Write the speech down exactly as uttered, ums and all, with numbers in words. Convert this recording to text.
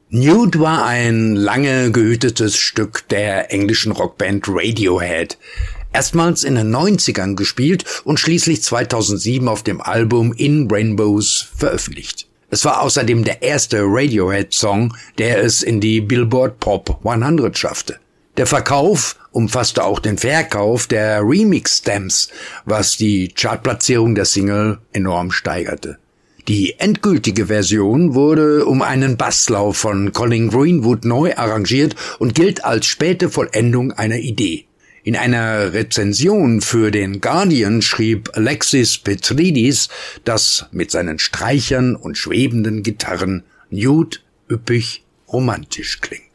Nude war ein lange gehütetes Stück der englischen Rockband Radiohead. Erstmals in den neunzigern gespielt und schließlich zweitausendsieben auf dem Album In Rainbows veröffentlicht. Es war außerdem der erste Radiohead-Song, der es in die Billboard Pop hundert schaffte. Der Verkauf umfasste auch den Verkauf der Remix-Stamps, was die Chartplatzierung der Single enorm steigerte. Die endgültige Version wurde um einen Basslauf von Colin Greenwood neu arrangiert und gilt als späte Vollendung einer Idee. In einer Rezension für den Guardian schrieb Alexis Petridis, dass mit seinen Streichern und schwebenden Gitarren Nude üppig romantisch klingt.